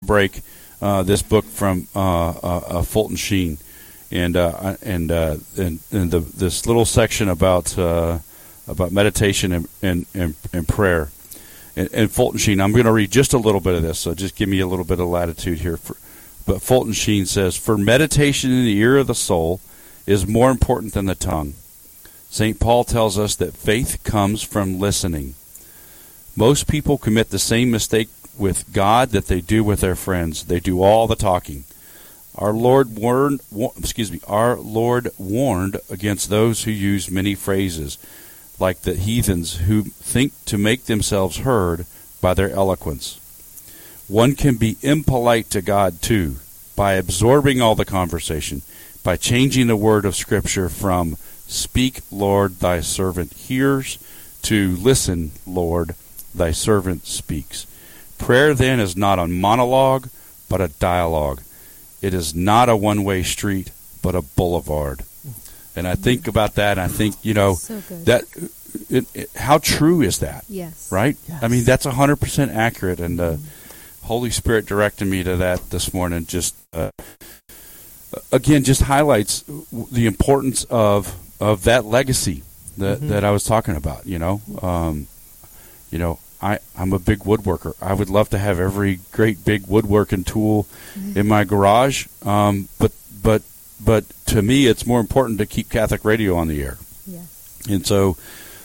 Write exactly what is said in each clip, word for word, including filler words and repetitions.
break uh, this book from uh, uh, uh, Fulton Sheen, and uh, and uh, and, and the, this little section about uh, about meditation and and, and, and prayer. And, and Fulton Sheen, I'm going to read just a little bit of this, so just give me a little bit of latitude here. For, but Fulton Sheen says, "For meditation in the ear of the soul is more important than the tongue. Saint Paul tells us that faith comes from listening. Most people commit the same mistake with God that they do with their friends. They do all the talking. Our Lord warned, war, excuse me, our Lord warned against those who use many phrases, like the heathens who think to make themselves heard by their eloquence. One can be impolite to God too, by absorbing all the conversation, by changing the word of Scripture from "Speak, Lord, thy servant hears," to "Listen, Lord, thy servant speaks." Prayer then is not a monologue, but a dialogue. It is not a one-way street, but a boulevard. And I think about that, and I think, you know, so that it, it, how true is that? Yes. Right? Yes. I mean, that's one hundred percent accurate, and the uh, Holy Spirit directed me to that this morning. Just, uh, again, just highlights the importance of of that legacy that, Mm-hmm. that I was talking about, you know. Um, you know, I, I'm a big woodworker. I would love to have every great big woodworking tool Mm-hmm. in my garage, um, but but but to me, it's more important to keep Catholic radio on the air. Yes. And so,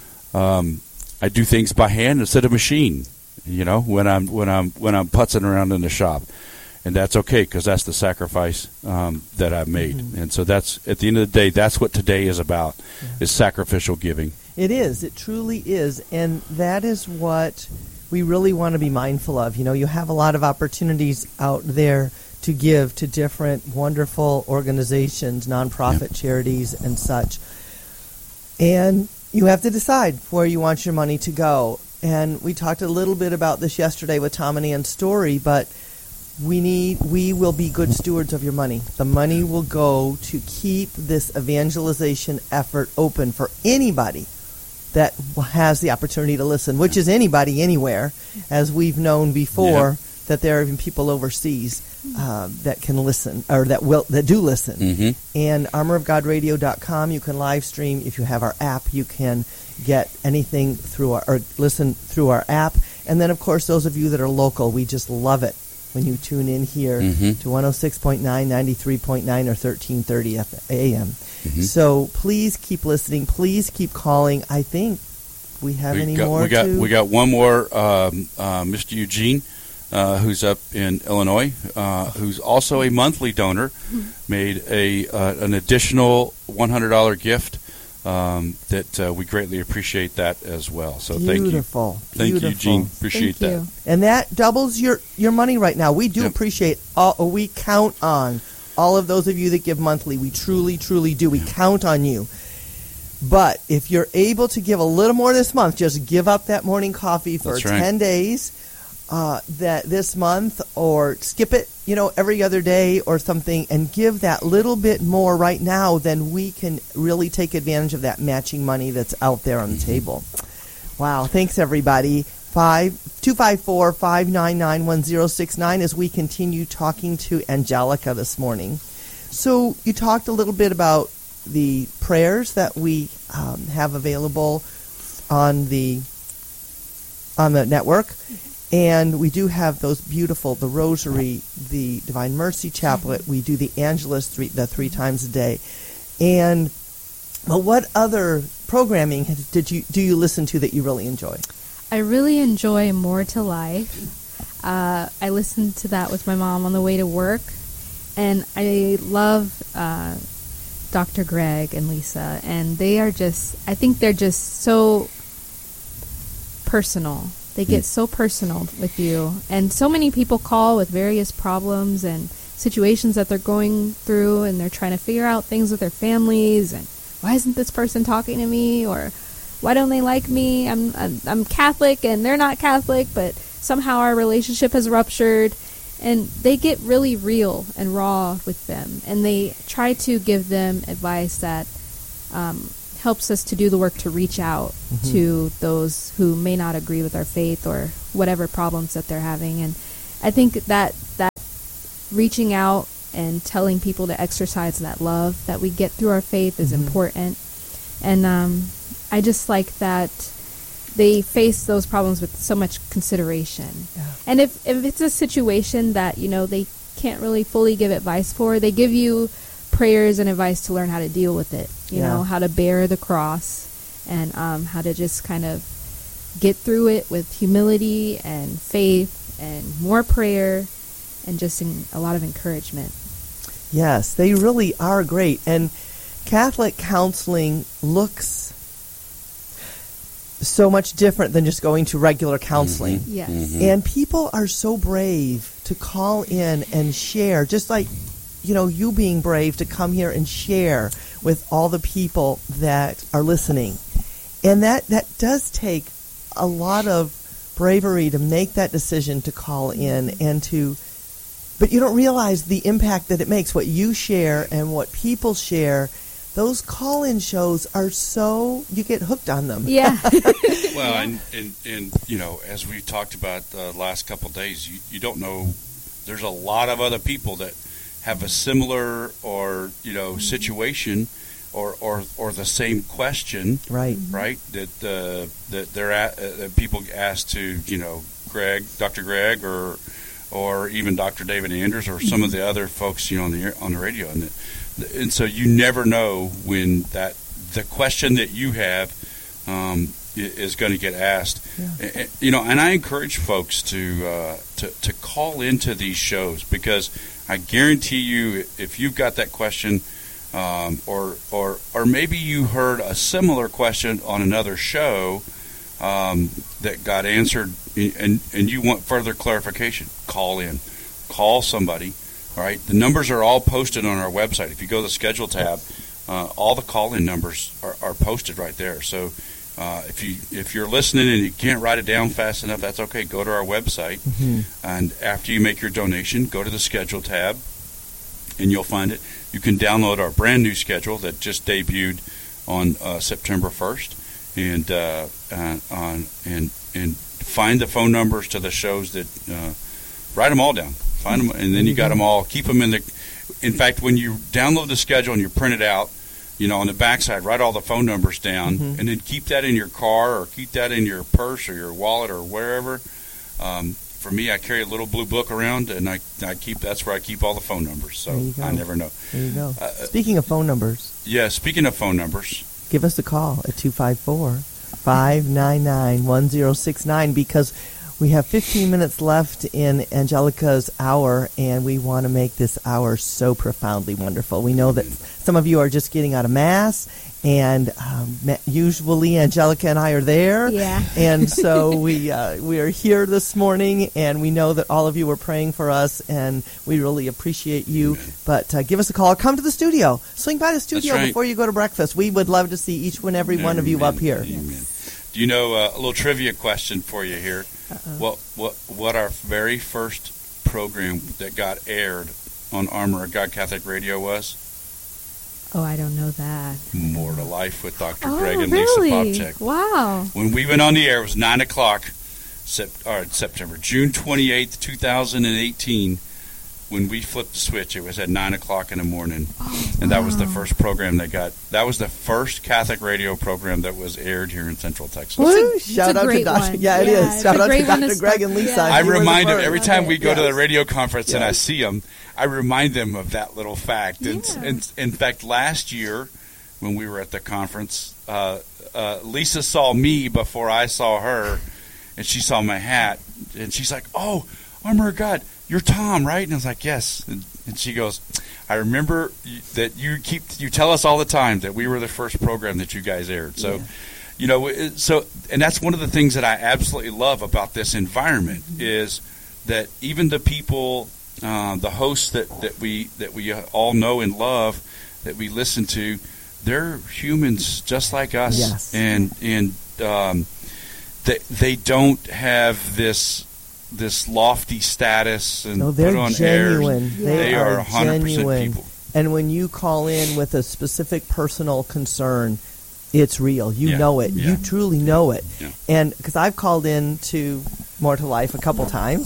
um, I do things by hand instead of machine. You know, when I'm when I'm when I'm putzing around in the shop, and that's okay because that's the sacrifice um, that I've made. Mm-hmm. And so that's at the end of the day, that's what today is about: Yeah. is sacrificial giving. It is. It truly is. And that is what we really want to be mindful of. You know, you have a lot of opportunities out there to give to different wonderful organizations, nonprofit Yep. charities, and such. And you have to decide where you want your money to go. And we talked a little bit about this yesterday with Tom and Ann's story, but we need, we will be good stewards of your money. The money will go to keep this evangelization effort open for anybody that has the opportunity to listen, which is anybody anywhere, as we've known before, Yeah. that there are even people overseas uh, that can listen, or that will that do listen. Mm-hmm. And armor of god radio dot com, you can live stream. If you have our app, you can get anything through our, or listen through our app. And then, of course, those of you that are local, we just love it when you tune in here Mm-hmm. to one oh six point nine, ninety-three point nine, or thirteen thirty A M. Mhm. So please keep listening. Please keep calling. I think we have We any got, more we got to... we got one more, um, uh, Mister Eugene, uh, who's up in Illinois, uh, who's also a monthly donor, made a uh, an additional one hundred dollars gift. Um, that uh, we greatly appreciate that as well. So thank you, Beautiful. thank Beautiful. you, Eugene. Appreciate Thank that. you. And that doubles your, your money right now. We do Yep. appreciate, all, or we count on all of those of you that give monthly. We truly, truly do. We count on you. But if you're able to give a little more this month, just give up that morning coffee for That's right. ten days uh, that this month, or skip it, you know, every other day or something, and give that little bit more right now, then we can really take advantage of that matching money that's out there on the table. Wow. Thanks, everybody. Five two five four five nine nine one zero six nine as we continue talking to Angelica this morning. So you talked a little bit about the prayers that we um, have available on the on the network, and we do have those beautiful, the Rosary, the Divine Mercy Chaplet. We do the Angelus three the three times a day, and well, what other programming did you do you listen to that you really enjoy? I really enjoy More to Life. Uh, I listened to that with my mom on the way to work, and I love uh, Doctor Greg and Lisa, and they are just, I think they're just so personal. They get so personal with you, and so many people call with various problems and situations that they're going through, and they're trying to figure out things with their families, and why isn't this person talking to me, or why don't they like me? I'm, I'm I'm Catholic and they're not Catholic, but somehow our relationship has ruptured. And they get really real and raw with them. And they try to give them advice that um, helps us to do the work to reach out mm-hmm. to those who may not agree with our faith or whatever problems that they're having. And I think that that reaching out and telling people to exercise that love that we get through our faith is Mhm. important. And um, I just like that they face those problems with so much consideration. Yeah. And if, if it's a situation that, you know, they can't really fully give advice for, they give you prayers and advice to learn how to deal with it, you Yeah. know, how to bear the cross and um, how to just kind of get through it with humility and faith and more prayer and just in, a lot of encouragement. Yes, they really are great. And Catholic counseling looks so much different than just going to regular counseling. Mhm. Yes. Mhm. And people are so brave to call in and share, just like, you know, you being brave to come here and share with all the people that are listening. And that, that does take a lot of bravery to make that decision to call in and to, but you don't realize the impact that it makes, what you share and what people share. Those call-in shows are so, you get hooked on them. Yeah. Well, and, and, and, you know, as we talked about the last couple of days, you, you don't know, there's a lot of other people that have a similar or, you know, situation or, or, or the same question, Right. right, that uh, that they're at, uh, that people ask to, you know, Greg, Doctor Greg, or or even Doctor David Anders, or some of the other folks, you know, on the on the radio, and the, and so you never know when that the question that you have um, is going to get asked. Yeah. You know, and I encourage folks to uh, to to call into these shows, because I guarantee you, if you've got that question. Um, or, or, or maybe you heard a similar question on another show um, that got answered, and, and you want further clarification. Call in, call somebody. All right, the numbers are all posted on our website. If you go to the schedule tab, uh, all the call-in numbers are, are posted right there. So uh, if you if you're listening and you can't write it down fast enough, that's okay. Go to our website, Mhm. and after you make your donation, go to the schedule tab, and you'll find it. You can download our brand new schedule that just debuted on uh, September first, and uh, uh, on and and find the phone numbers to the shows that uh, write them all down. Find them, and then you got them all. Keep them in the. In fact, when you download the schedule and you print it out, you know, on the backside, write all the phone numbers down, Mhm. and then keep that in your car or keep that in your purse or your wallet or wherever. Um, For me, I carry a little blue book around, and I, I keep that's where I keep all the phone numbers. So There you go. I never know. There you go. Uh, Speaking of phone numbers, Yeah, speaking of phone numbers, give us a call at two five four, five nine nine, one zero six nine, because we have fifteen minutes left in Angelica's hour, and we want to make this hour so profoundly wonderful. We know that some of you are just getting out of Mass, and um, ma- usually Angelica and I are there. Yeah. And so we uh, we are here this morning, and we know that all of you are praying for us, and we really appreciate you. Amen. But uh, give us a call. Come to the studio. Swing by the studio right. before you go to breakfast. We would love to see each and every one of you Amen. up here. Amen. Do you know uh, a little trivia question for you here? Uh-oh. What what what our very first program that got aired on Armor of God Catholic Radio was? Oh, I don't know that. More to Life with Doctor Oh, Greg and really? Lisa Popchak. Wow. When we went on the air, it was nine o'clock, sep- or September, June twenty eighth, two thousand and eighteen. When we flipped the switch, it was at nine o'clock in the morning, Oh, and that was the wow. first program that got. That was the first Catholic radio program that was aired here in Central Texas. Woo! It's a- Shout it's a out to great Doctor one. Yeah, it Yeah, is. it's Shout a out to great one to Doctor Greg start- and Lisa. yeah. I You were the remind them first. every time we go to the Yes. radio conference and I Yes. see them, I remind them of that little fact. And, Yeah. and in fact, last year when we were at the conference, uh, uh, Lisa saw me before I saw her, and she saw my hat, and she's like, "Oh, Armor of God, you're Tom, right?" And I was like, "Yes." And, and she goes, "I remember you, that you keep you tell us all the time that we were the first program that you guys aired." So. Yeah. You know, it- so and that's one of the things that I absolutely love about this environment is that even the people, uh, the hosts that, that we that we all know and love, that we listen to, they're humans just like us, Yes. and and um, they they don't have this this lofty status and No, they're put on genuine. airs. Yeah. They, They are are one hundred percent genuine. people. And when you call in with a specific personal concern, it's real. You Yeah. know it. Yeah. You truly know it. Yeah. And because I've called in to More to Life a couple times,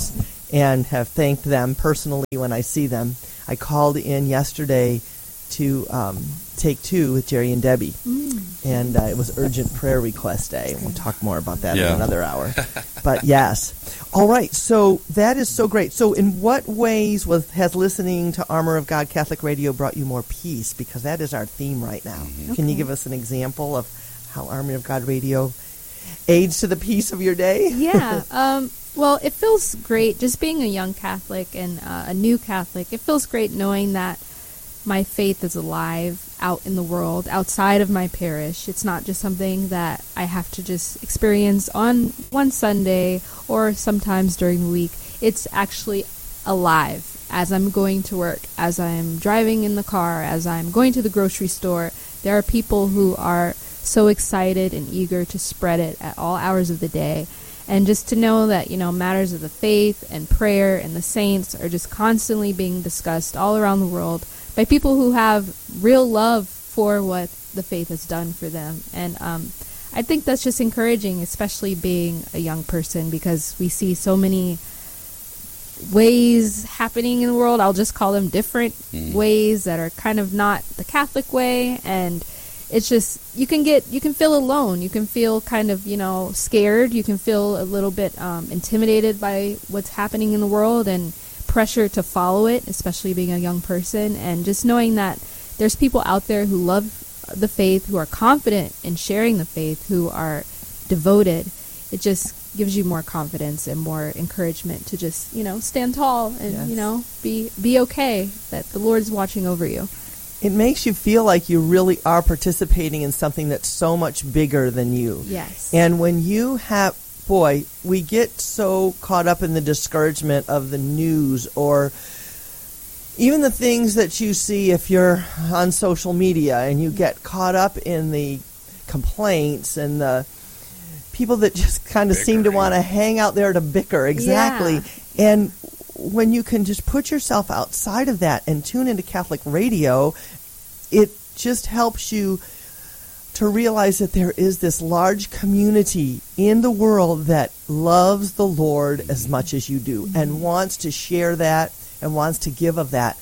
and have thanked them personally when I see them. I called in yesterday to um, Take Two with Jerry and Debbie, mm. and uh, it was urgent prayer request day. We'll talk more about that yeah. in another hour. But yes. All right, so that is so great. So in what ways was has listening to Armor of God Catholic Radio brought you more peace? Because that is our theme right now. Mm-hmm. Can okay. you give us an example of how Armor of God Radio aids to the peace of your day? Yeah. Um, well, it feels great just being a young Catholic and uh, a new Catholic. It feels great knowing that my faith is alive out in the world, outside of my parish. It's not just something that I have to just experience on one Sunday or sometimes during the week. It's actually alive as I'm going to work, as I'm driving in the car, as I'm going to the grocery store. There are people who are so excited and eager to spread it at all hours of the day. And just to know that, you know, matters of the faith and prayer and the saints are just constantly being discussed all around the world by people who have real love for what the faith has done for them. And um, I think that's just encouraging, especially being a young person, because we see so many ways happening in the world. I'll just call them different mm. ways that are kind of not the Catholic way. And it's just, you can get, you can feel alone. You can feel kind of, you know, scared. You can feel a little bit um, intimidated by what's happening in the world and pressure to follow it, especially being a young person. And just knowing that there's people out there who love the faith, who are confident in sharing the faith, who are devoted, it just gives you more confidence and more encouragement to just, you know, stand tall and, yes. you know, be be okay, that the Lord's watching over you. It makes you feel like you really are participating in something that's so much bigger than you. Yes. And when you have, boy, we get so caught up in the discouragement of the news or even the things that you see if you're on social media, and you get caught up in the complaints and the people that just kind of seem to want to hang out there to bicker. Exactly. Yeah. And when you can just put yourself outside of that and tune into Catholic radio, it just helps you to realize that there is this large community in the world that loves the Lord as much as you do, mm-hmm. and wants to share that and wants to give of that.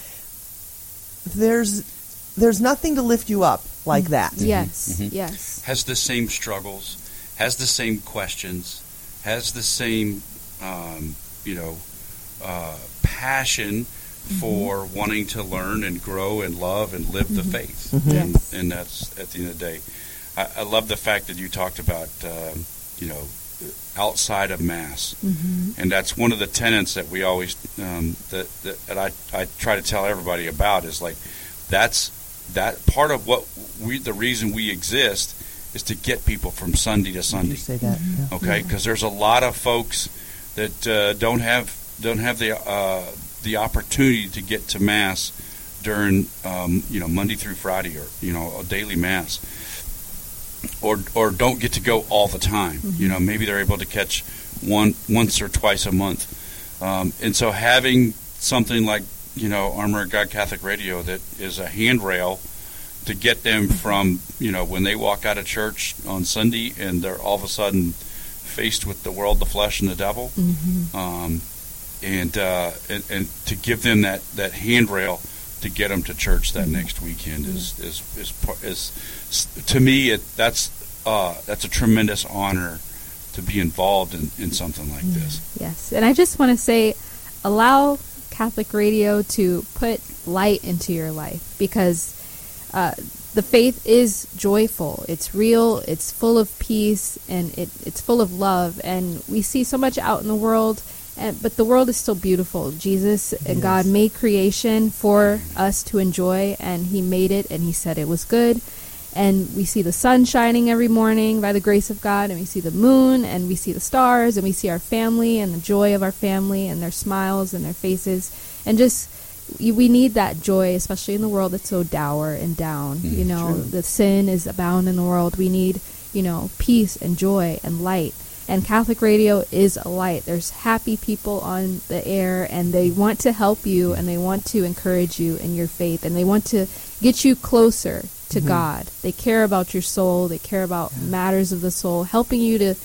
There's there's nothing to lift you up like that. Mm-hmm. Yes, mm-hmm. yes. Has the same struggles, has the same questions, has the same, um, you know, uh, passion mm-hmm. for wanting to learn and grow and love and live mm-hmm. the faith. Mm-hmm. And, yes. and that's, at the end of the day, I, I love the fact that you talked about, um, you know, outside of Mass. Mm-hmm. And that's one of the tenets that we always, um, that, that, that I, I try to tell everybody about, is like, that's, that part of what we, the reason we exist is to get people from Sunday to Sunday. You say that, mm-hmm. yeah. Okay, because yeah. there's a lot of folks that uh, don't have don't have the uh, the opportunity to get to Mass during um, you know Monday through Friday, or you know a daily Mass, or or don't get to go all the time. Mm-hmm. You know, maybe they're able to catch one once or twice a month, um, and so having something like you know Armor of God Catholic Radio that is a handrail to get them from, you know, when they walk out of church on Sunday and they're all of a sudden faced with the world, the flesh, and the devil, mm-hmm. um, and, uh, and and to give them that, that handrail to get them to church that mm-hmm. next weekend is is is, is, is to me it that's uh, that's a tremendous honor to be involved in, in something like mm-hmm. this. Yes, and I just want to say, allow Catholic Radio to put light into your life, because Uh, the faith is joyful. It's real. It's full of peace, and it, it's full of love. And we see so much out in the world, and, but the world is still beautiful. Jesus and Yes. God made creation for us to enjoy, and He made it, and He said it was good. And we see the sun shining every morning by the grace of God, and we see the moon, and we see the stars, and we see our family and the joy of our family and their smiles and their faces, and just we need that joy, especially in the world that's so dour and down. Mm, you know, true. The sin is abound in the world. We need, you know, peace and joy and light. And Catholic Radio is a light. There's happy people on the air, and they want to help you, and they want to encourage you in your faith, and they want to get you closer to mm-hmm. God. They care about your soul. They care about yeah. matters of the soul, helping you to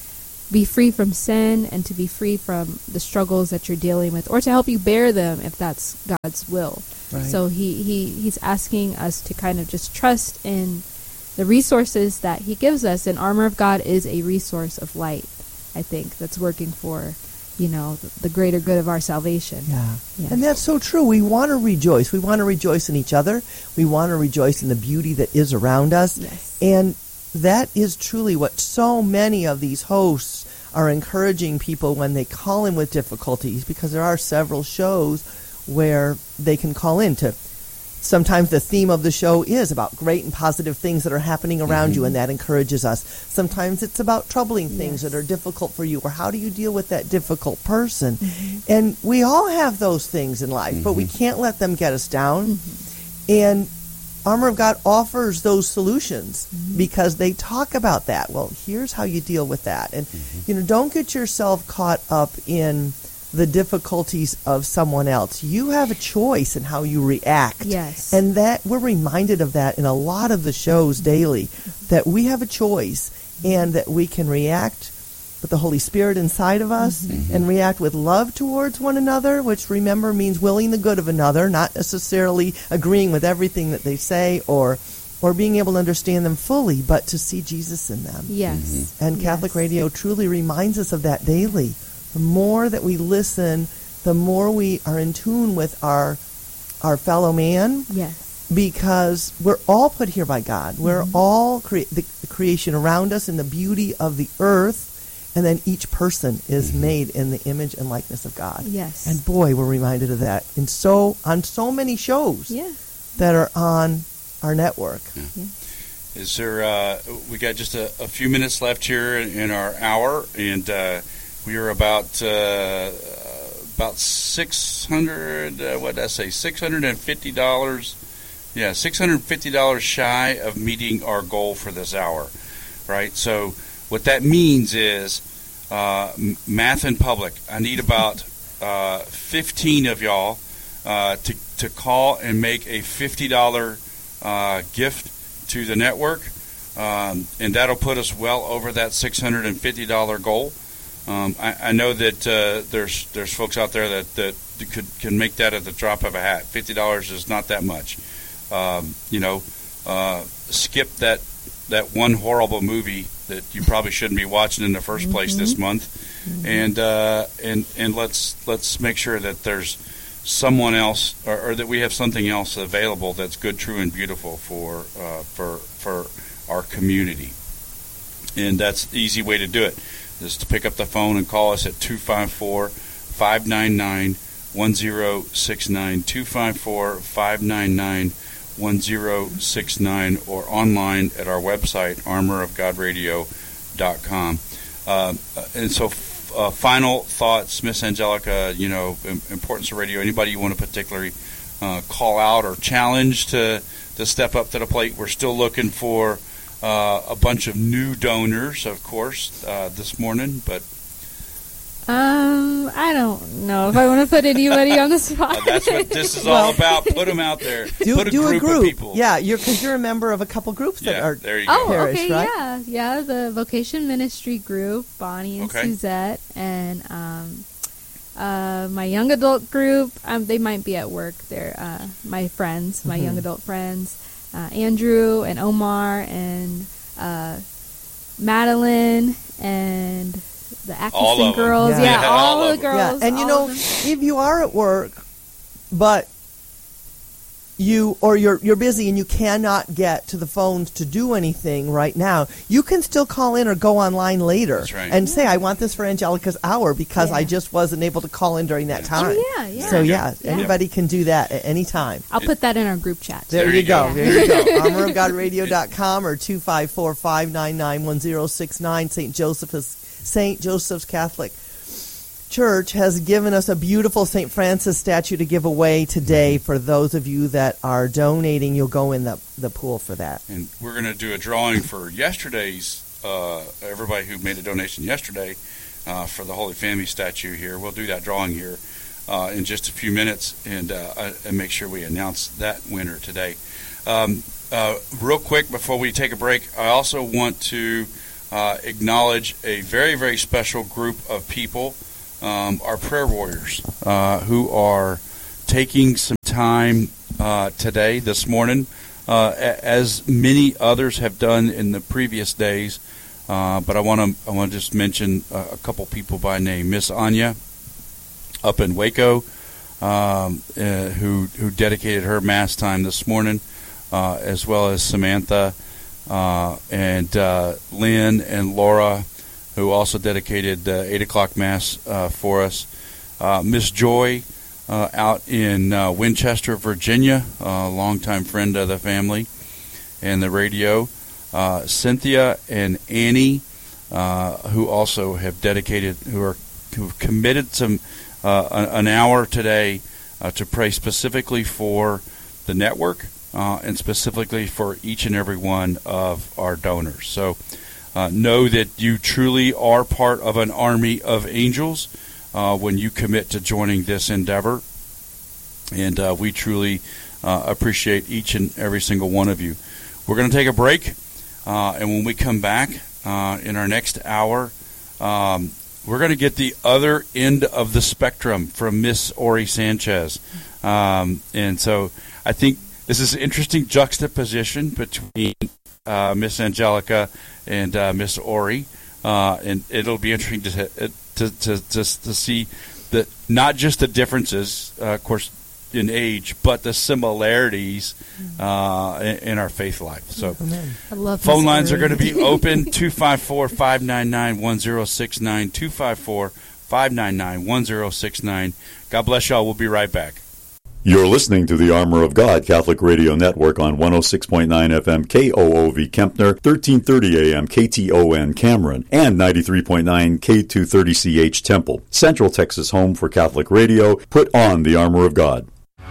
be free from sin and to be free from the struggles that you're dealing with, or to help you bear them if that's God's will. Right. So he, he, he's asking us to kind of just trust in the resources that he gives us, and Armor of God is a resource of light, I think, that's working for, you know, the, the greater good of our salvation. Yeah. Yes. And that's so true. We want to rejoice. We want to rejoice in each other. We want to rejoice in the beauty that is around us. Yes. And that is truly what so many of these hosts are encouraging people when they call in with difficulties, because there are several shows where they can call in to. Sometimes the theme of the show is about great and positive things that are happening around mm-hmm. you, and that encourages us. Sometimes it's about troubling things yes. that are difficult for you, or how do you deal with that difficult person? Mm-hmm. And we all have those things in life, mm-hmm. but we can't let them get us down. Mm-hmm. And Armor of God offers those solutions mm-hmm. because they talk about that. Well, here's how you deal with that. And, mm-hmm. you know, don't get yourself caught up in the difficulties of someone else. You have a choice in how you react. Yes. And that we're reminded of that in a lot of the shows daily, that we have a choice and that we can react with the Holy Spirit inside of us mm-hmm. and react with love towards one another, which, remember, means willing the good of another, not necessarily agreeing with everything that they say or or being able to understand them fully, but to see Jesus in them. Yes. Mm-hmm. And Catholic yes. Radio truly reminds us of that daily. The more that we listen, the more we are in tune with our our fellow man. Yes. Because we're all put here by God. We're mm-hmm. all cre- the, the creation around us and the beauty of the earth, and then each person is mm-hmm. made in the image and likeness of God. Yes. And boy, we're reminded of that in so on so many shows yeah. that are on our network. Yeah. Yeah. Is there? Uh, we got just a, a few minutes left here in, in our hour, and. Uh, We are about uh, about six hundred. Uh, what did I say? Six hundred and fifty dollars. Yeah, six hundred and fifty dollars shy of meeting our goal for this hour, right? So what that means is uh, math in public. I need about uh, fifteen of y'all uh, to to call and make a fifty dollar uh, gift to the network, um, and that'll put us well over that six hundred and fifty dollar goal. Um, I, I know that uh, there's there's folks out there that, that could can make that at the drop of a hat. Fifty dollars is not that much. Um, you know, uh, skip that that one horrible movie that you probably shouldn't be watching in the first mm-hmm. place this month, mm-hmm. and uh, and and let's let's make sure that there's someone else, or, or that we have something else available that's good, true, and beautiful for uh, for for our community. And that's the easy way to do it. Is to pick up the phone and call us at two five four, five nine nine, one zero six nine, two five four, five nine nine, one zero six nine, or online at our website, armor of god radio dot com. Uh, and so, uh, final thoughts, Miss Angelica, you know, importance of radio. Anybody you want to particularly uh, call out or challenge to, to step up to the plate? We're still looking for Uh, a bunch of new donors, of course, uh, this morning, but um, I don't know if I want to put anybody on the spot. uh, that's what this is all about. Put them out there. Do, put a do group a group. of people. Yeah, you're because you're a member of a couple groups that yeah, are. There you go. Oh, parish, okay, right? yeah, yeah. The Vocation Ministry group, Bonnie and Okay. Suzette, and um, uh, my young adult group. Um, they might be at work. They're uh, my friends, my mm-hmm. young adult friends. Uh, Andrew and Omar and uh, Madeline and the Atkinson girls. Yeah, yeah, yeah all, all the girls. Yeah. And you all know, if you are at work, but you or you're you're busy and you cannot get to the phones to do anything right now, you can still call in or go online later That's right. and yeah. say, I want this for Angelica's hour because yeah. I just wasn't able to call in during that time. Oh, yeah, yeah. So, yeah, yeah. anybody can do that at any time. I'll put that in our group chat. There, There you you go. go. There you go. armor of god radio dot com or two five four, five nine nine, one zero six nine. Saint Joseph is Saint Joseph's Catholic Church has given us a beautiful Saint Francis statue to give away today. For those of you that are donating, you'll go in the, the pool for that. And we're going to do a drawing for yesterday's, uh, everybody who made a donation yesterday uh, for the Holy Family statue here. We'll do that drawing here uh, in just a few minutes and, uh, and make sure we announce that winner today. Um, uh, real quick before we take a break, I also want to uh, acknowledge a very, very special group of people, um, our prayer warriors, uh, who are taking some time uh, today, this morning, uh, as many others have done in the previous days. Uh, but I want to I want to just mention a, a couple people by name. Miss Anya up in Waco, um, uh, who who dedicated her Mass time this morning, uh, as well as Samantha uh, and uh, Lynn and Laura, who also dedicated the eight o'clock Mass uh, for us. Uh, Miss Joy uh, out in uh, Winchester, Virginia, a longtime friend of the family and the radio. Uh, Cynthia and Annie, uh, who also have dedicated, who are who have committed some uh, an hour today uh, to pray specifically for the network uh, and specifically for each and every one of our donors. So uh, know that you truly are part of an army of angels uh, when you commit to joining this endeavor, and uh, we truly uh, appreciate each and every single one of you. We're going to take a break. Uh, and when we come back uh, in our next hour, um, we're going to get the other end of the spectrum from Miss Ori Sanchez. Um, and so I think this is an interesting juxtaposition between uh, Miss Angelica and uh, Miss Ori. Uh, and it'll be interesting to to to, to, to see the not just the differences, uh, of course, in age, but the similarities uh, in, in our faith life. So, I love phone lines are going to be open: two five four, five nine nine, one zero six nine, two five four, five nine nine, one zero six nine. God bless y'all. We'll be right back. You're listening to the Armor of God Catholic Radio Network on one oh six point nine F M K O O V Kempner, thirteen thirty A M K T O N Cameron, and ninety-three point nine K two thirty C H Temple. Central Texas home for Catholic radio. Put on the Armor of God.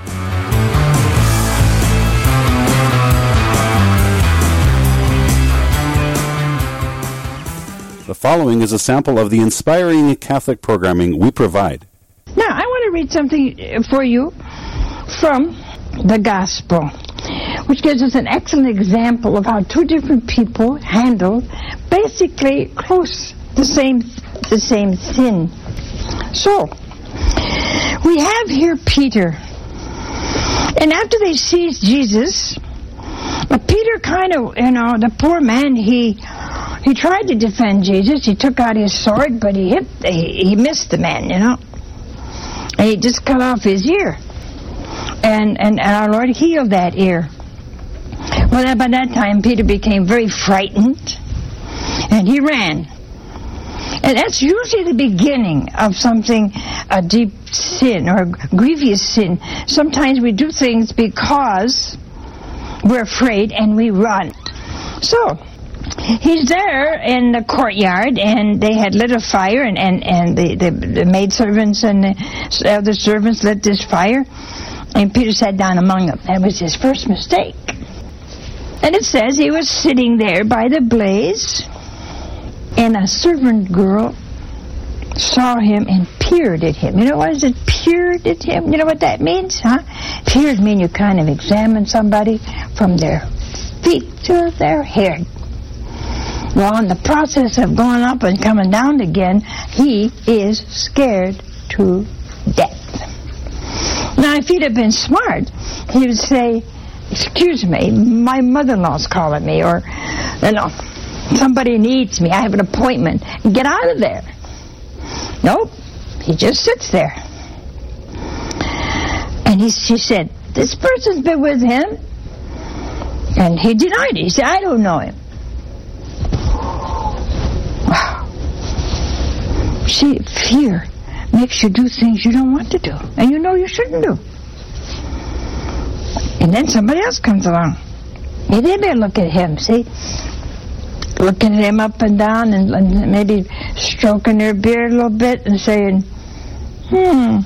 The following is a sample of the inspiring Catholic programming we provide. Now, I want to read something for you from the Gospel, which gives us an excellent example of how two different people handle basically close the same the same sin. So, we have here Peter, and after they seized Jesus, but Peter kind of, you know, the poor man, he he tried to defend Jesus. He took out his sword, but he hit, he, he missed the man, you know. And he just cut off his ear. And, and, and our Lord healed that ear. Well, by that time, Peter became very frightened, and he ran. And that's usually the beginning of something, a deep sin or a grievous sin. Sometimes we do things because we're afraid and we run. So, he's there in the courtyard, and they had lit a fire, and, and, and the, the, the maidservants and the other servants lit this fire, and Peter sat down among them. That was his first mistake. And it says he was sitting there by the blaze, and a servant girl saw him and peered at him. You know what is it, peered at him? You know what that means, huh? Peered means you kind of examine somebody from their feet to their head. Well, in the process of going up and coming down again, he is scared to death. Now, if he'd have been smart, he would say, excuse me, my mother-in-law's calling me, or, you know, somebody needs me, I have an appointment, get out of there. Nope, he just sits there. And he, she said, this person's been with him, and he denied it. He said, I don't know him. Wow. See, fear makes you do things you don't want to do, and you know you shouldn't do. And then somebody else comes along. Maybe they look at him, see? Looking at him up and down, and, and maybe stroking their beard a little bit and saying, hmm,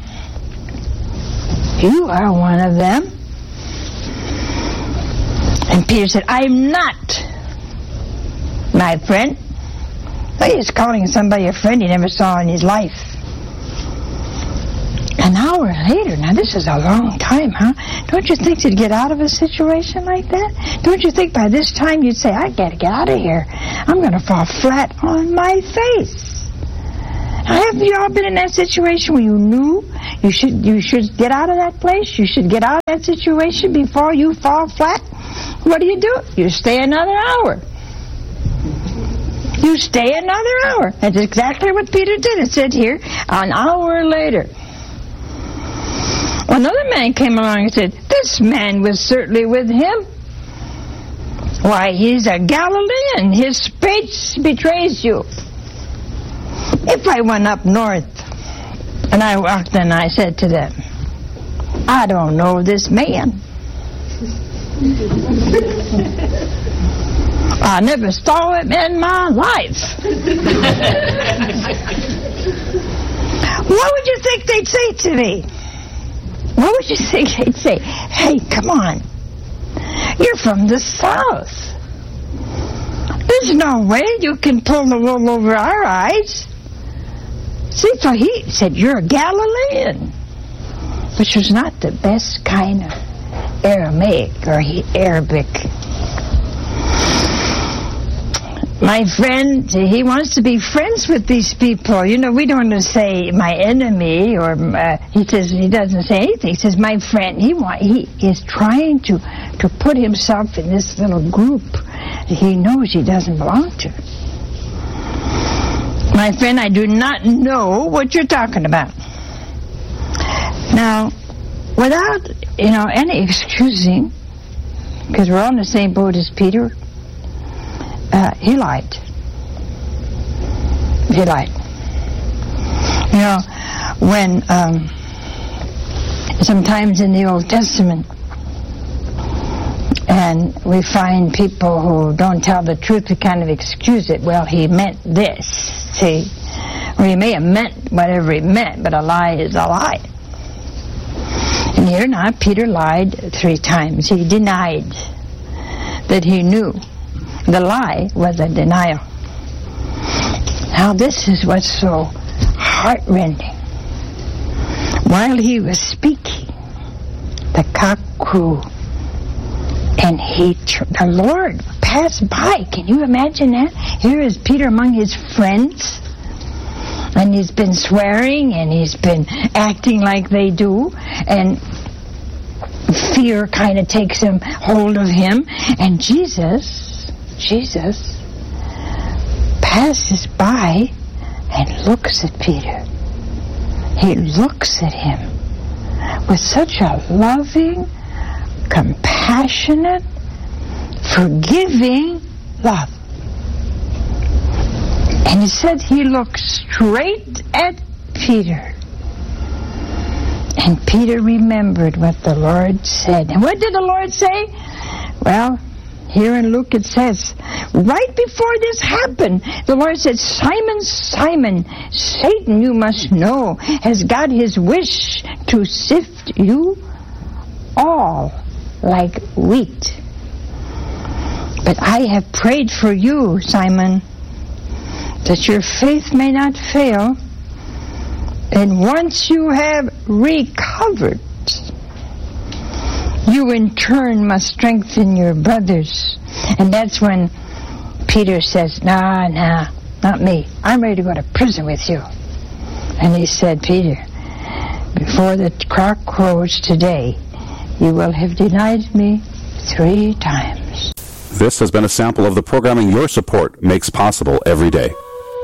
you are one of them. And Peter said, I'm not, my friend. Well, he was calling somebody a friend he never saw in his life. And now hour later. Now, this is a long time, huh? Don't you think you'd get out of a situation like that? Don't you think by this time you'd say, I gotta get out of here. I'm going to fall flat on my face. Haven't you all been in that situation where you knew you should you should get out of that place? You should get out of that situation before you fall flat? What do you do? You stay another hour. You stay another hour. That's exactly what Peter did. It said here, an hour later. Another man came along and said, this man was certainly with him. Why, he's a Galilean. His speech betrays you. If I went up north and I walked and I said to them, I don't know this man. I never saw him in my life. What would you think they'd say to me? What would you think they'd say? Hey, come on. You're from the South. There's no way you can pull the wool over our eyes. See, for he said, you're a Galilean, which was not the best kind of Aramaic or Arabic. My friend, he wants to be friends with these people. You know, we don't want to say my enemy, or uh, he says he doesn't say anything. He says my friend. He want, he is trying to to put himself in this little group he knows he doesn't belong to. My friend, I do not know what you're talking about. Now, without you know any excusing, because we're on the same boat as Peter. Uh, he lied. He lied. You know, when um, sometimes in the Old Testament, and we find people who don't tell the truth, we kind of excuse it. Well, he meant this. See, or he may have meant whatever he meant, but a lie is a lie. And here now, Peter lied three times. He denied that he knew. The lie was a denial. Now this is what's so heartrending. While he was speaking, the cock crew, and he, the Lord passed by. Can you imagine that? Here is Peter among his friends, and he's been swearing, and he's been acting like they do, and fear kind of takes him hold of him, and Jesus... Jesus passes by and looks at Peter. He looks at him with such a loving, compassionate, forgiving love. And he said he looked straight at Peter. And Peter remembered what the Lord said. And what did the Lord say? Well, here in Luke it says, right before this happened, the Lord said, Simon, Simon, Satan, you must know, has got his wish to sift you all like wheat. But I have prayed for you, Simon, that your faith may not fail. And once you have recovered, you in turn must strengthen your brothers. And that's when Peter says, nah, nah, not me. I'm ready to go to prison with you. And he said, Peter, before the cock crows today, you will have denied me three times. This has been a sample of the programming your support makes possible every day.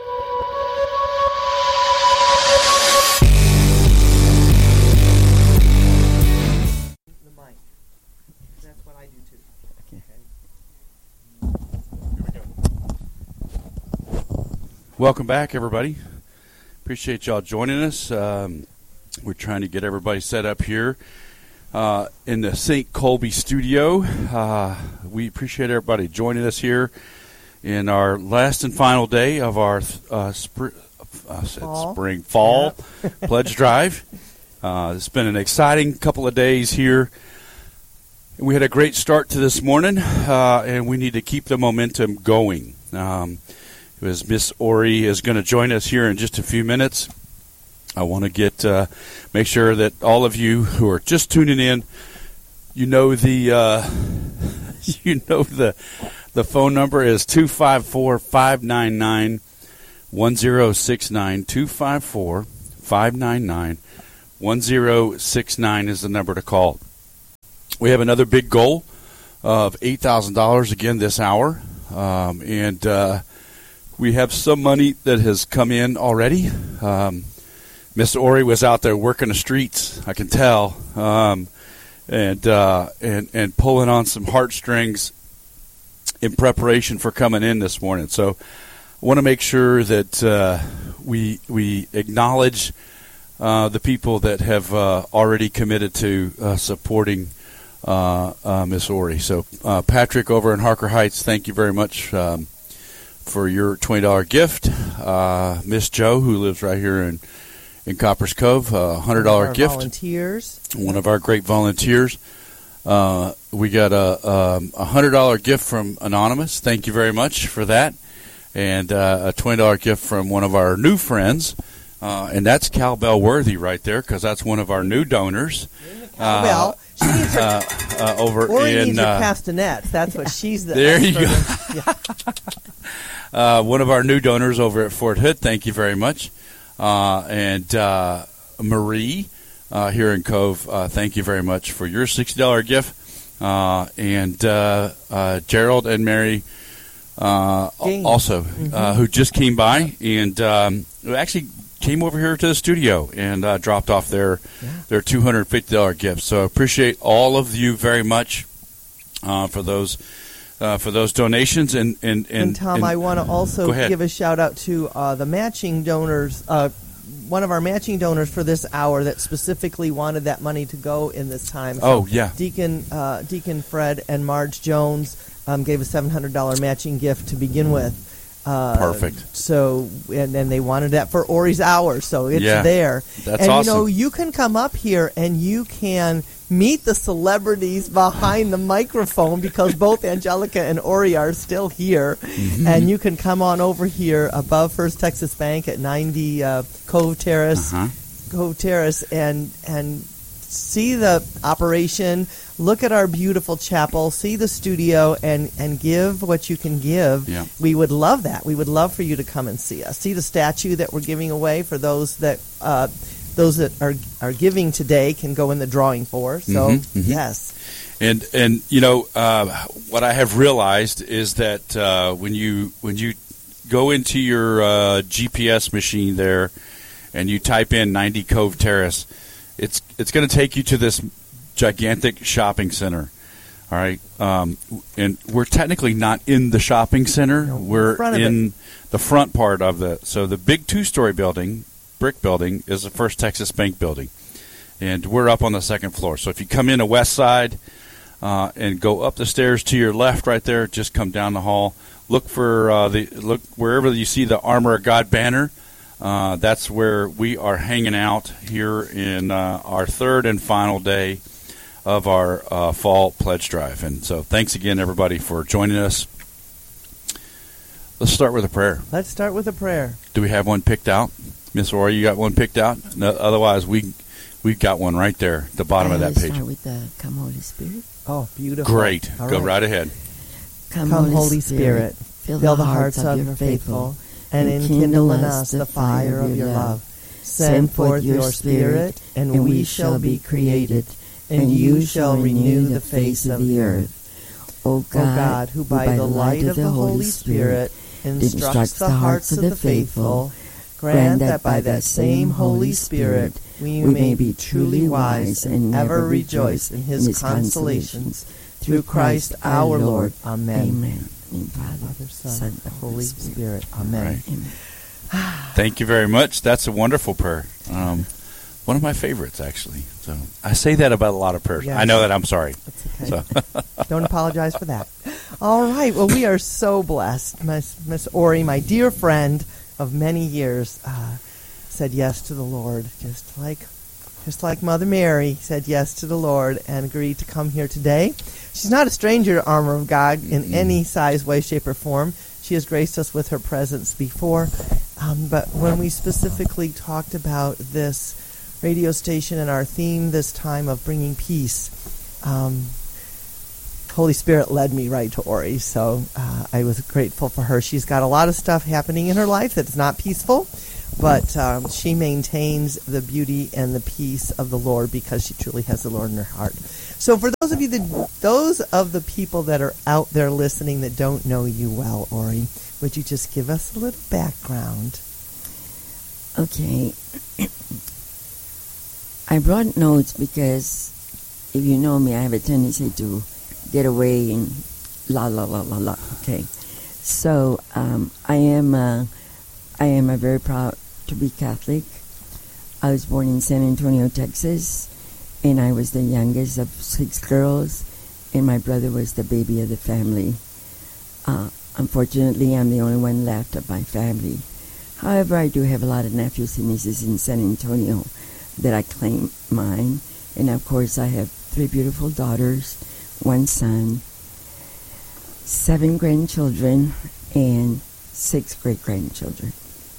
Welcome back, everybody. Appreciate y'all joining us. Um, we're trying to get everybody set up here uh, in the Saint Colby studio. Uh, we appreciate everybody joining us here in our last and final day of our uh, spr- uh, fall. spring fall yep. pledge drive. Uh, it's been an exciting couple of days here. We had a great start to this morning, uh, and we need to keep the momentum going. Um, As Miss Ori is going to join us here in just a few minutes, I want to get uh, make sure that all of you who are just tuning in, you know the uh, you know the the phone number is two five four, five nine nine, one zero six nine. two five four, five nine nine, one zero six nine is the number to call. We have another big goal of eight thousand dollars again this hour, um, and uh, we have some money that has come in already. Um, Miss Ori was out there working the streets, I can tell, um, and uh, and and pulling on some heartstrings in preparation for coming in this morning. So I want to make sure that uh, we we acknowledge uh, the people that have uh, already committed to uh, supporting uh, uh, Miss Ori. So uh, Patrick over in Harker Heights, thank you very much um, for your twenty dollars gift. Uh, Miss Joe, who lives right here in in Coppers Cove, a one hundred dollars gift. Volunteers. One of our great volunteers. Uh, we got a, um, a one hundred dollars gift from Anonymous. Thank you very much for that. And uh, a twenty dollars gift from one of our new friends. Uh, and that's Cal Bell Worthy right there, because that's one of our new donors. Uh, well, she needs her, uh, uh, over Ori in needs her uh, castanets. That's what she's the there you go. Yeah. uh, one of our new donors over at Fort Hood. Thank you very much. Uh, and uh, Marie uh, here in Cove, uh, thank you very much for your sixty dollars gift. Uh, and uh, uh, Gerald and Mary uh, also, mm-hmm. uh, who just came by and um, actually came over here to the studio and uh, dropped off their yeah. their two hundred fifty dollars gift. So appreciate all of you very much uh, for those uh, for those donations. And and, and, and Tom, and, I want to also give a shout out to uh, the matching donors. Uh, one of our matching donors for this hour that specifically wanted that money to go in this time. So oh yeah, Deacon uh, Deacon Fred and Marge Jones um, gave a seven hundred dollars matching gift to begin with. Uh, Perfect. So, and then they wanted that for Ori's hour, so it's yeah, there. That's and, awesome. you know, you can come up here and you can meet the celebrities behind the microphone because both Angelica and Ori are still here. Mm-hmm. And you can come on over here above First Texas Bank at ninety uh, Cove Terrace, uh-huh. Cove Terrace, and and see the operation, look at our beautiful chapel, see the studio, and, and give what you can give. Yeah. We would love that. We would love for you to come and see us. See the statue that we're giving away for those that uh, those that are are giving today can go in the drawing for. So, mm-hmm, mm-hmm. yes. And and you know uh, what I have realized is that uh, when you when you go into your uh, G P S machine there and you type in ninety Cove Terrace, it's it's going to take you to this gigantic shopping center. All right, um, and we're technically not in the shopping center. No, we're in it. the front part of the. So the big two-story building, brick building, is the First Texas Bank building, and we're up on the second floor. So if you come in the west side uh, and go up the stairs to your left, right there, just come down the hall. Look for uh, the look wherever you see the Armor of God banner. Uh, that's where we are hanging out here in uh, our third and final day of our uh, fall pledge drive. And so thanks again, everybody, for joining us. Let's start with a prayer. Let's start with a prayer. Do we have one picked out? Miss Ori, you got one picked out? No, otherwise, we, we've got one right there at the bottom of that page. Start with the Come Holy Spirit. Oh, beautiful. Great. All Go right. right ahead. Come, Come Holy Spirit, Spirit, fill the hearts of your faithful, and enkindle in us the fire of your love. Send forth your Spirit, and we shall be created, and you shall renew the face of the earth. O God, who by the light of the Holy Spirit instructs the hearts of the faithful, grant that by that same Holy Spirit we may be truly wise and ever rejoice in his consolations. Through Christ our Lord. Amen. Amen. Father, Son, and Holy Spirit. Amen. Right. Amen. Thank you very much. That's a wonderful prayer. Um, one of my favorites, actually. So I say that about a lot of prayers. Yes. I know that. I'm sorry. That's okay. So. Don't apologize for that. All right. Well, we are so blessed. Miss, Miss Ori, my dear friend of many years, uh, said yes to the Lord, just like just like Mother Mary said yes to the Lord and agreed to come here today. She's not a stranger to Armor of God in mm-hmm. any size, way, shape, or form. She has graced us with her presence before, Um, but when we specifically talked about this radio station and our theme this time of bringing peace, um, Holy Spirit led me right to Ori, so uh, I was grateful for her. She's got a lot of stuff happening in her life that's not peaceful, but um, she maintains the beauty and the peace of the Lord because she truly has the Lord in her heart. So for those of you that, those of the people that are out there listening that don't know you well, Ori, would you just give us a little background? Okay. I brought notes because if you know me, I have a tendency to get away and la la la la la. Okay, so um, I am uh, I am a very proud to be Catholic. I was born in San Antonio, Texas, and I was the youngest of six girls, and my brother was the baby of the family. Uh, unfortunately, I'm the only one left of my family. However, I do have a lot of nephews and nieces in San Antonio that I claim mine, and of course, I have three beautiful daughters, one son, seven grandchildren, and six great-grandchildren.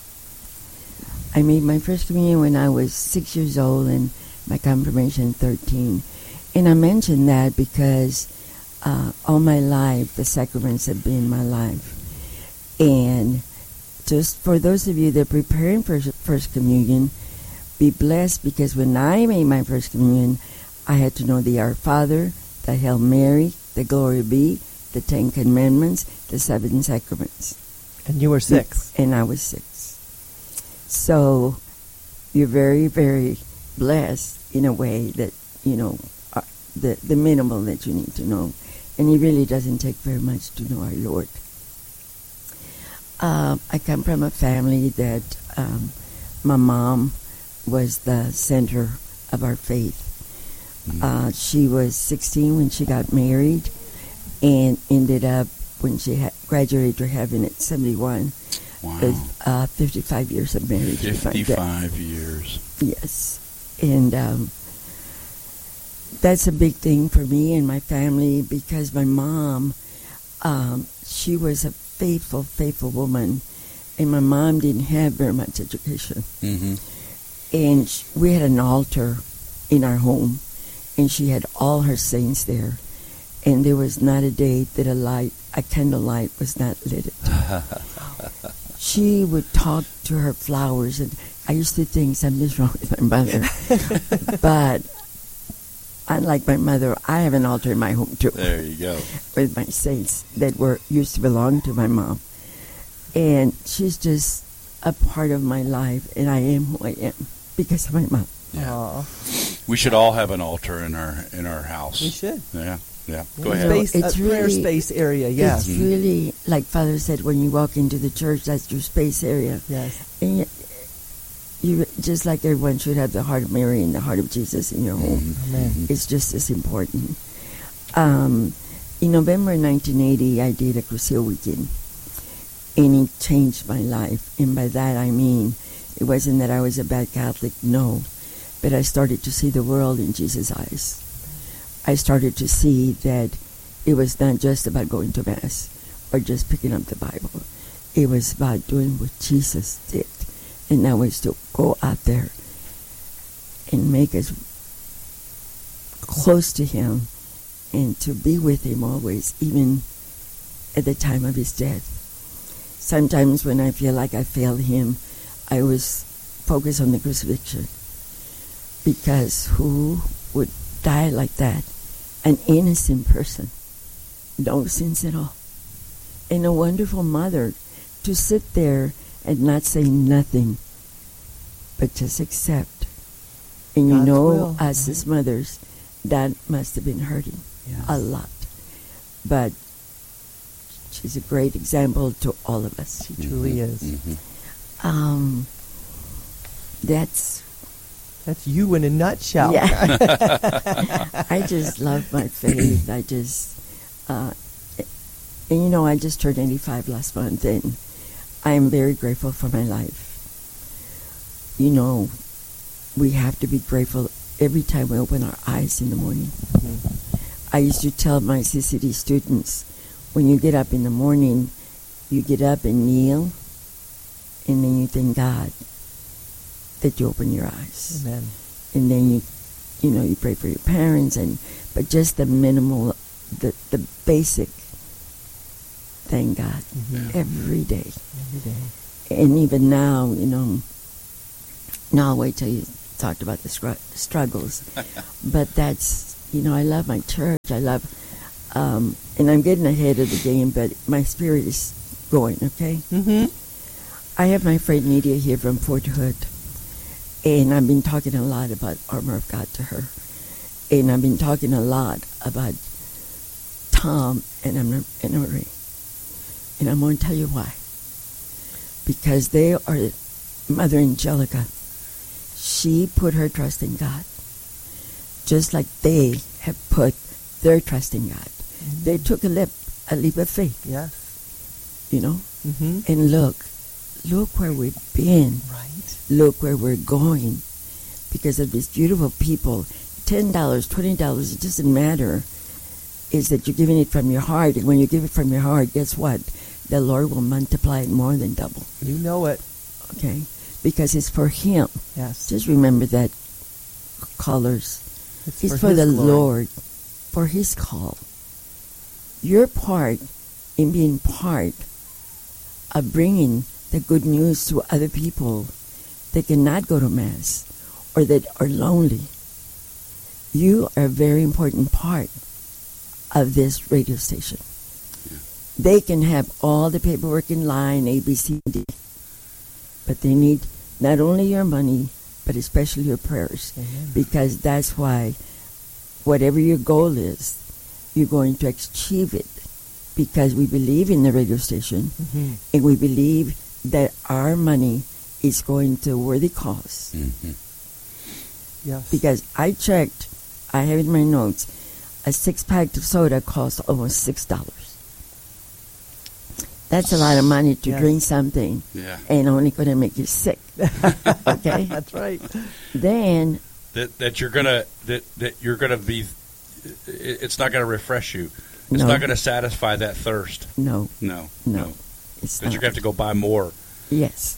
I made my first communion when I was six years old and my confirmation thirteen. And I mention that because uh, all my life, the sacraments have been my life. And just for those of you that are preparing for First Communion, be blessed, because when I made my First Communion, I had to know the Our Father, the Hail Mary, the Glory Be, the Ten Commandments, the Seven Sacraments. And you were six. And I was six. So you're very, very blessed in a way that, you know, uh, the, the minimal that you need to know. And it really doesn't take very much to know our Lord. Uh, I come from a family that um, my mom was the center of our faith. Uh, she was sixteen when she got married and ended up, when she ha- graduated to heaven at seventy-one, Wow. with uh, fifty-five years of marriage. fifty-five years. Yes. And um, that's a big thing for me and my family, because my mom, um, she was a faithful, faithful woman, and my mom didn't have very much education. Mm-hmm. And sh- we had an altar in our home, and she had all her saints there. And there was not a day that a light, a candlelight was not lit. She would talk to her flowers, and I used to think something's wrong with my mother. But unlike my mother, I have an altar in my home too. There you go. With my saints that were used to belong to my mom. And she's just a part of my life, and I am who I am because of my mom. Yeah. Aww. We should all have an altar in our in our house. We should. Yeah. Yeah. Go Yeah. ahead. Space, It's a prayer really- space area, yes. It's really, like Father said, when you walk into the church, that's your space area. Yes. And you, you just like everyone should have the heart of Mary and the heart of Jesus in your home. Mhm. Amen. Mhm. It's just as important. Um, in November nineteen eighty, I did a Crucio weekend, and it changed my life. And by that I mean, it wasn't that I was a bad Catholic, no, but I started to see the world in Jesus' eyes. I started to see that it was not just about going to Mass or just picking up the Bible. It was about doing what Jesus did, and that was to go out there and make us close to Him and to be with Him always, even at the time of His death. Sometimes when I feel like I failed Him, I was focused on the crucifixion, because who would die like that? An innocent person, no sins at all, and a wonderful mother to sit there and not say nothing, but just accept. And you God's know, will, us right? as mothers, that must have been hurting Yes. a lot. But she's a great example to all of us. She truly is. Mhm. Um, that's That's you in a nutshell. Yeah. I just love my faith. I just, uh, and you know, I just turned eighty-five last month, and I am very grateful for my life. You know, we have to be grateful every time we open our eyes in the morning. Mm-hmm. I used to tell my C C D students, when you get up in the morning, you get up and kneel, and then you thank God that you open your eyes. Amen. And then you, you know, you pray for your parents, and but just the minimal, the the basic. Thank God Mm-hmm. every day. Every day. And even now, you know, now I'll wait till you talked about the scr- struggles. But that's, you know, I love my church. I love, um, and I'm getting ahead of the game, but my spirit is going, okay? Mm-hmm. I have my friend Nidia here from Fort Hood, and I've been talking a lot about Armor of God to her. And I've been talking a lot about Tom and and Marie. And I'm going to tell you why. Because they are, Mother Angelica, she put her trust in God. Just like they have put their trust in God. Mm-hmm. They took a leap, a leap of faith. Yes. You know? Mm-hmm. And look, look where we've been. Right. Look where we're going. Because of these beautiful people. ten dollars, twenty dollars, it doesn't matter. Is that you're giving it from your heart. And when you give it from your heart, guess what? The Lord will multiply it more than double. You know it. Okay? Because it's for Him. Yes. Just remember that, callers. It's, It's for, for, His the glory. Lord. For His call. Your part in being part of bringing the good news to other people that cannot go to Mass or that are lonely. You are a very important part of this radio station. They can have all the paperwork in line, A, B, C, D. But they need not only your money, but especially your prayers. Amen. Because that's why whatever your goal is, you're going to achieve it. Because we believe in the radio station, Mm-hmm. and we believe that our money is going to a worthy cause. Mm-hmm. Yes. Because I checked, I have in my notes, a six-pack of soda costs almost six dollars. That's a lot of money to Yes. drink something Yeah. and only going to make you sick. Okay? That's right. Then, That that you're gonna that that you're gonna be. it- It's not gonna refresh you. It's No. not gonna satisfy that thirst. no, No. no, it's Because not. you're gonna have to go buy more. Yes.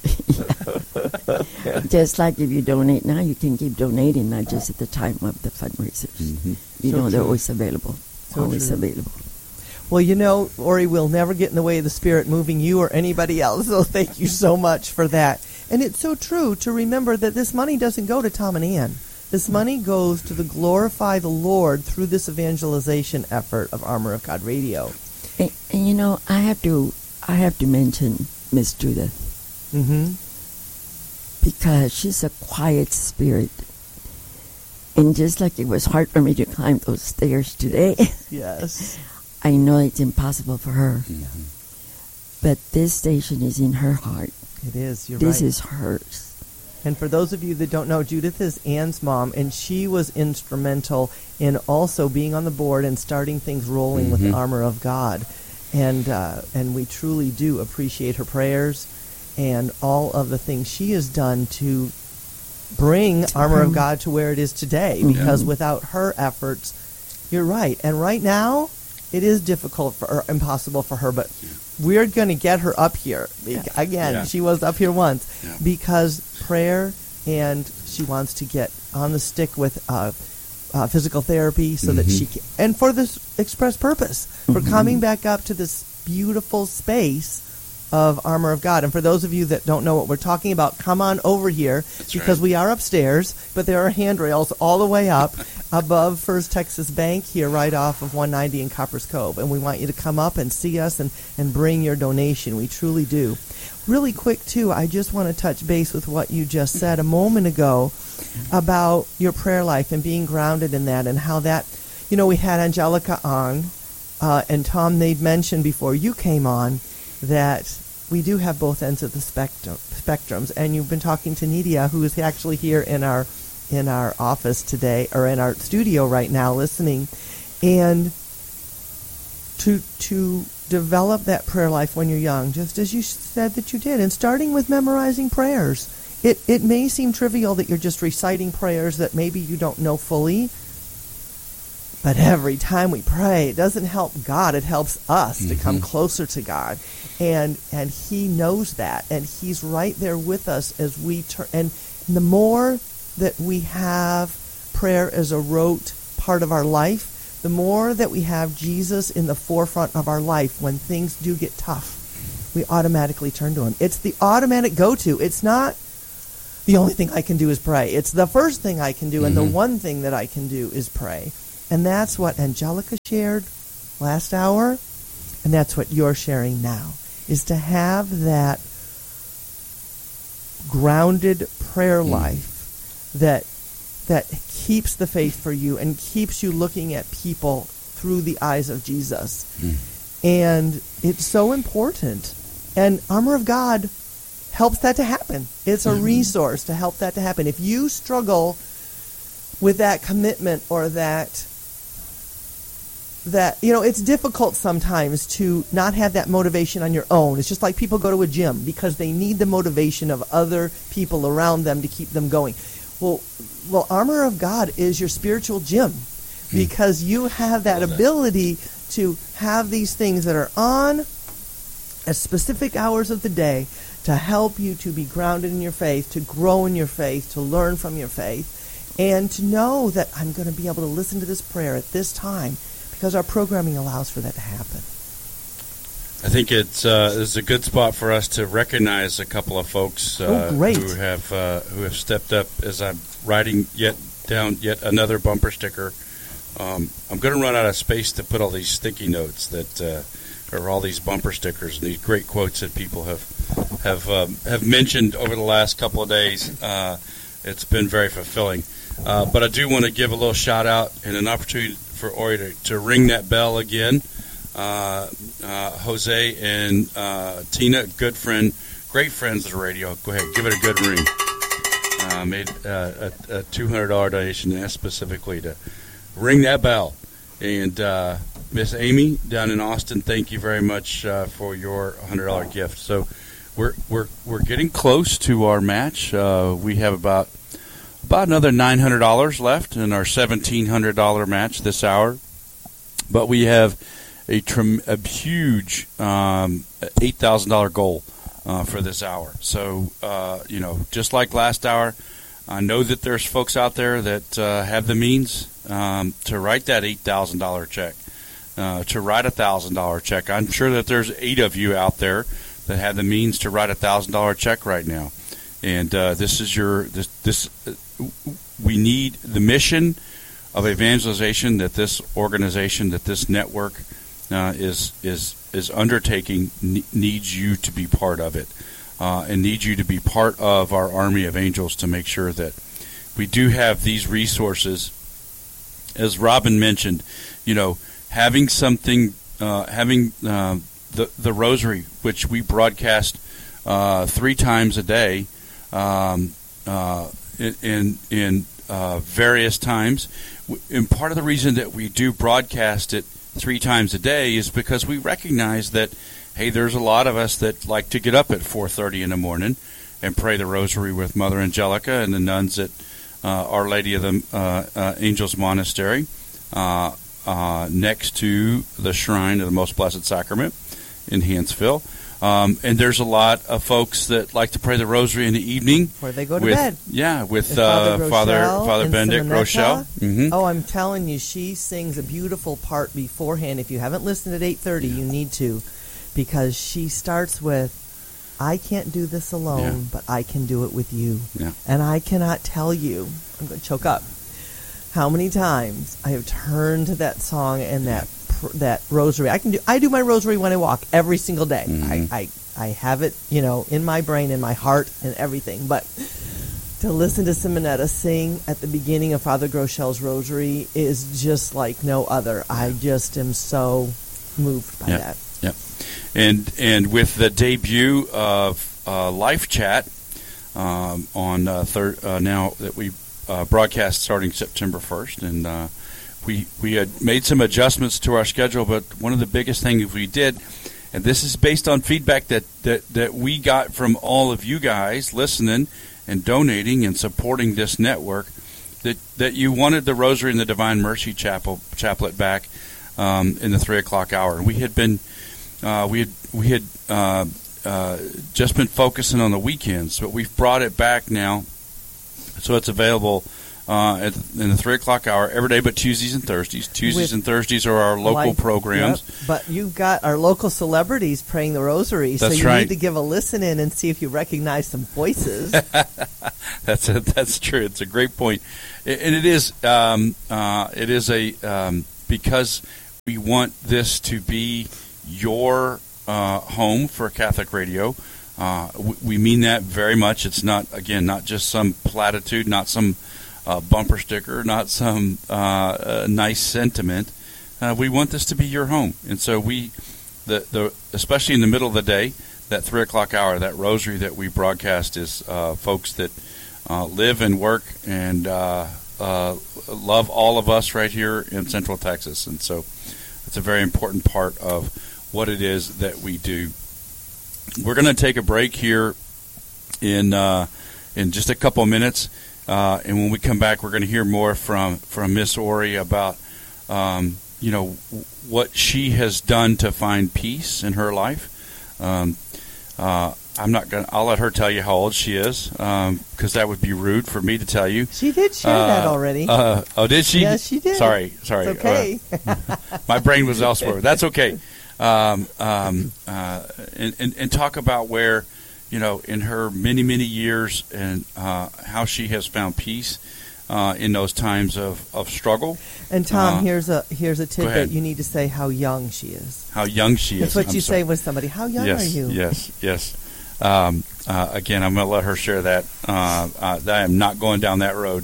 Just like if you donate now, you can keep donating, not just at the time of the fundraisers. Mm-hmm. You So know, they're true. always available. So always true. available. Well, you know, Ori, we'll never get in the way of the Spirit moving you or anybody else, so thank you so much for that. And it's so true to remember that this money doesn't go to Tom and Ann. This money goes to the glorify the Lord through this evangelization effort of Armor of God Radio. And, and you know, I have to, I have to mention Miss Judith Mm-hmm. because she's a quiet spirit. And just like it was hard for me to climb those stairs today, Yes. I know it's impossible for her. Mm-hmm. But this station is in her heart. It is. You're This right. is hers. And for those of you that don't know, Judith is Ann's mom, and she was instrumental in also being on the board and starting things rolling with Mhm. the Armor of God. And uh, and we truly do appreciate her prayers and all of the things she has done to bring Armor of God to where it is today. Mhm. Because without her efforts, you're right. And right now, it is difficult for or impossible for her, but we're going to get her up here. Bec- Again, Yeah. she was up here once Yeah. because prayer, and she wants to get on the stick with uh, uh, physical therapy so that Mhm. she can, and for this express purpose, for Mhm. coming back up to this beautiful space of Armor of God. And for those of you that don't know what we're talking about, come on over here That's because right. we are upstairs, but there are handrails all the way up above First Texas Bank here right off of one ninety in Coppers Cove. And we want you to come up and see us and, and bring your donation. We truly do. Really quick, too, I just want to touch base with what you just said a moment ago about your prayer life and being grounded in that and how that, you know, we had Angelica on, uh, and Tom, they'd mentioned before you came on that we do have both ends of the spectrum, spectrums, and you've been talking to Nidia, who is actually here in our in our office today, or in our studio right now, listening, and to to develop that prayer life when you're young, just as you said that you did, and starting with memorizing prayers. It it may seem trivial that you're just reciting prayers that maybe you don't know fully, But every time we pray, it doesn't help God. It helps us Mm-hmm. to come closer to God. And and he knows that. And he's right there with us as we turn. And the more that we have prayer as a rote part of our life, the more that we have Jesus in the forefront of our life when things do get tough, we automatically turn to him. It's the automatic go-to. It's not the only thing I can do is pray. It's the first thing I can do, and Mm-hmm. the one thing that I can do is pray. And that's what Angelica shared last hour, and that's what you're sharing now, is to have that grounded prayer life that that keeps the faith for you and keeps you looking at people through the eyes of Jesus. Mm. And it's so important. And Armor of God helps that to happen. It's a resource to help that to happen. If you struggle with that commitment or that that, you know, it's difficult sometimes to not have that motivation on your own. It's just like people go to a gym because they need the motivation of other people around them to keep them going. Well, well, Armor of God is your spiritual gym because you have that ability to have these things that are on at specific hours of the day to help you to be grounded in your faith, to grow in your faith, to learn from your faith, and to know that I'm going to be able to listen to this prayer at this time because our programming allows for that to happen. I think it's uh, it's a good spot for us to recognize a couple of folks uh, Oh, great. who have uh, who have stepped up. As I'm writing yet down yet another bumper sticker, um, I'm going to run out of space to put all these sticky notes that uh, are all these bumper stickers and these great quotes that people have have um, have mentioned over the last couple of days. Uh, it's been very fulfilling. Uh, but I do want to give a little shout out and an opportunity for Ori to, to ring that bell again. Uh, uh, Jose and uh, Tina, good friend, great friends of the radio. Go ahead, give it a good ring. Uh, made uh, a, a two hundred dollars donation asked specifically to ring that bell. And uh, Miss Amy down in Austin, thank you very much uh, for your one hundred dollars gift. So we're we're we're getting close to our match. Uh, we have about about another nine hundred dollars left in our seventeen hundred dollars match this hour. But we have a, trim, a huge um, eight thousand dollars goal uh, for this hour. So, uh, you know, just like last hour, I know that there's folks out there that uh, have the means um, to write that eight thousand dollars check, uh, to write a one thousand dollars check. I'm sure that there's eight of you out there that have the means to write a one thousand dollars check right now. And uh, this is your this this uh, we need the mission of evangelization that this organization, that this network uh, is is is undertaking ne- needs you to be part of it, uh, and needs you to be part of our army of angels to make sure that we do have these resources. As Robin mentioned, you know, having something, uh, having uh, the the rosary, which we broadcast uh, three times a day, um, uh, in in uh, various times. And part of the reason that we do broadcast it three times a day is because we recognize that, hey, there's a lot of us that like to get up at four thirty in the morning and pray the rosary with Mother Angelica and the nuns at uh, Our Lady of the uh, uh, Angels Monastery uh, uh, next to the Shrine of the Most Blessed Sacrament in Hansville. Um, and there's a lot of folks that like to pray the rosary in the evening. Where they go to with, bed. Yeah, with, With uh, Father Father Rochelle Father and Benedict Simonetta. Rochelle. Mm-hmm. Oh, I'm telling you, she sings a beautiful part beforehand. If you haven't listened at eight thirty, you need to, because she starts with, I can't do this alone, Yeah. but I can do it with you. Yeah. And I cannot tell you, I'm going to choke up, how many times I have turned to that song and that that rosary. I can do I do my rosary when I walk every single day. Mm-hmm. I, I I have it, you know, in my brain, in my heart, and everything. But to listen to Simonetta sing at the beginning of Father Grochel's rosary is just like no other. I just am so moved by Yeah. that. Yep. And and with the debut of uh, Life Chat um, on uh, thir- uh, now that we uh, broadcast starting September first, and uh, we we had made some adjustments to our schedule, but one of the biggest things we did, and this is based on feedback that, that, that we got from all of you guys listening and donating and supporting this network, that that you wanted the Rosary and the Divine Mercy Chapel Chaplet back um, in the three o'clock hour. And we had been uh, we had we had uh, uh, just been focusing on the weekends, but we've brought it back now, so it's available uh, at, in the three o'clock hour every day, but Tuesdays and Thursdays. Tuesdays With and Thursdays are our local like, programs. Yep, but you've got our local celebrities praying the Rosary, That's so you right. need to give a listen in and see if you recognize some voices. That's a, that's true. It's a great point, and it is um, uh, it is a um, because we want this to be your uh, home for Catholic radio. Uh, we, we mean that very much. It's not again not just some platitude, not some uh, bumper sticker, not some uh, uh, nice sentiment. Uh, we want this to be your home, and so we the the especially in the middle of the day, that three o'clock hour, that Rosary that we broadcast is uh, folks that uh, live and work and uh, uh, love all of us right here in Central Texas. And so it's a very important part of what it is that we do. We're going to take a break here in uh, in just a couple of minutes. Uh, and when we come back, we're going to hear more from, from Miss Ori about, um, you know, what she has done to find peace in her life. Um, uh, I'm not going. I'll let her tell you how old she is, because um, that would be rude for me to tell you. She did share uh, that already. Uh, oh, did she? Yes, she did. Sorry, sorry. It's okay. Uh, my brain was elsewhere. That's okay. Um, um, uh, and, and, and talk about where, you know, in her many, many years and uh, how she has found peace uh, in those times of, of struggle. And Tom, uh, here's a here's a tidbit. ahead. You need to say how young she is. How young she is. That's what I'm you sorry. say with somebody. How young yes, are you? Yes, yes. Um, uh, again, I'm going to let her share that. Uh, uh, I am not going down that road.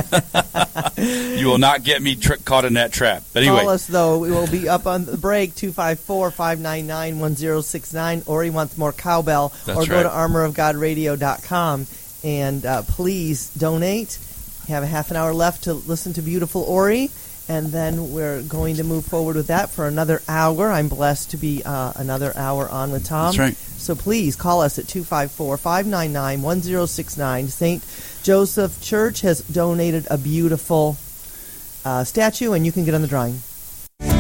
You will not get me tr- caught in that trap. But anyway, Call us, though. We will be up on the break, two five four, five nine nine, one zero six nine. Ori wants more cowbell. That's or go right. to armor of god radio dot com. And uh, please donate. You have a half an hour left to listen to beautiful Ori. And then we're going to move forward with that for another hour. I'm blessed to be uh, another hour on with Tom. That's right. So please call us at two five four, five nine nine, one zero six nine. Saint Joseph Church has donated a beautiful uh, statue, and you can get on the drawing.